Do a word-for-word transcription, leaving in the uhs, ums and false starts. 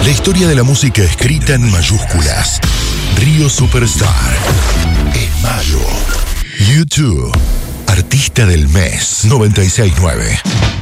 La historia de la música escrita en mayúsculas. Río Superstar. En mayo. YouTube. Artista del mes. noventa y seis nueve.